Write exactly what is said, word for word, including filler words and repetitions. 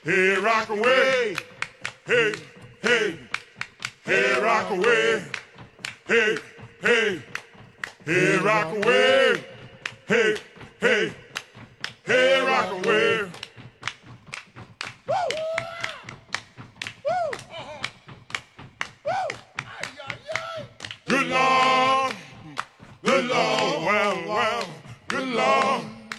Hey, rock away. Hey, hey, hey, rock away. Hey, hey, hey, rock away. Hey, hey, hey, rock away. Woo! Woo! Woo! Good Lord, good Lord.